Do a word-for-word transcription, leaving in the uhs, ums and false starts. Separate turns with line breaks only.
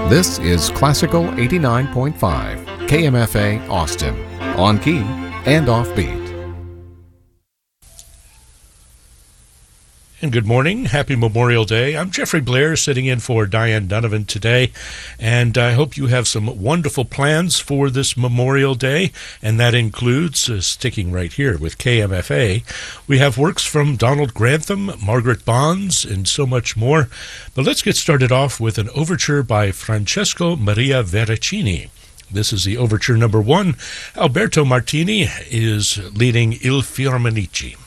This is Classical eighty-nine point five, K M F A Austin, on key and offbeat.
And good morning. Happy Memorial Day. I'm Jeffrey Blair, sitting in for Diane Donovan today, and I hope you have some wonderful plans for this Memorial Day, and that includes, uh, sticking right here with K M F A, we have works from Donald Grantham, Margaret Bonds, and so much more. But let's get started off with an overture by Francesco Maria Veracini. This is the overture number one. Alberto Martini is leading Il Firmanici.